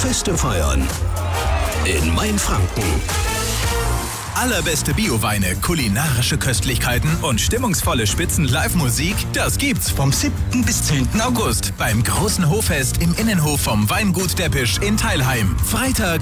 Feste feiern in Mainfranken. Allerbeste Bioweine, kulinarische Köstlichkeiten und stimmungsvolle Spitzen-Live-Musik, das gibt's vom 7. bis 10. August beim großen Hoffest im Innenhof vom Weingut Deppisch in Teilheim. Freitag